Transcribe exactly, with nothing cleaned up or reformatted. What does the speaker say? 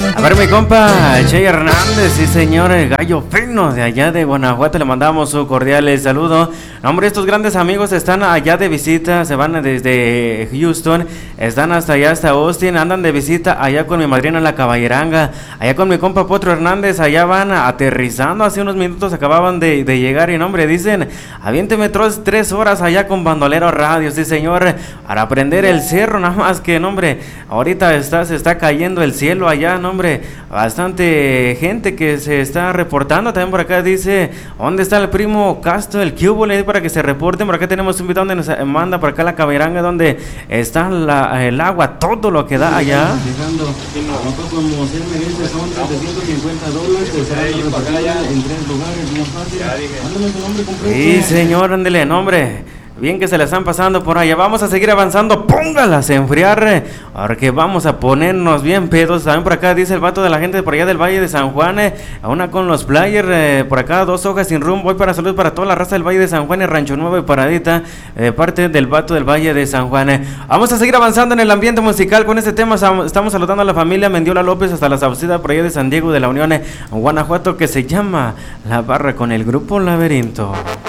A ver, mi compa Che Hernández, sí señor, el gallo fino de allá de Guanajuato, le mandamos un cordial saludo. No, hombre, estos grandes amigos están allá de visita, se van desde Houston, están hasta allá, hasta Austin, andan de visita allá con mi madrina la caballeranga, allá con mi compa Potro Hernández, allá van aterrizando, hace unos minutos acababan de, de llegar y no, hombre, dicen, aviénteme tres, tres horas allá con Bandolero Radio, sí señor, para aprender el cerro, nada más que, no, hombre, ahorita está, se está cayendo el cielo allá, no, hombre, bastante gente que se está reportando. También por acá dice, ¿dónde está el primo Castro, el cubo? Le dice para que se reporten. Por acá tenemos un video donde nos manda por acá la caberanga, donde está la, el agua, todo lo que da allá. Llegando a nosotros como ser merengue son setecientos cincuenta dólares, te será repartida en tres lugares, bien fácil. Mándame tu nombre completo. Sí, señor, ándele, nombre. Bien que se la están pasando por allá. Vamos a seguir avanzando. Póngalas a enfriar, porque vamos a ponernos bien pedos. También por acá dice el vato de la gente por allá del Valle de San Juan. Eh, una con los players. Eh, por acá dos hojas sin rumbo. Voy para salud para toda la raza del Valle de San Juan y Rancho Nuevo y Paradita. Eh, parte del vato del Valle de San Juan. Eh. Vamos a seguir avanzando en el ambiente musical con este tema. Estamos saludando a la familia Mendiola López hasta la Saucida por allá de San Diego de la Unión, eh, Guanajuato, que se llama La Barra con el grupo Laberinto.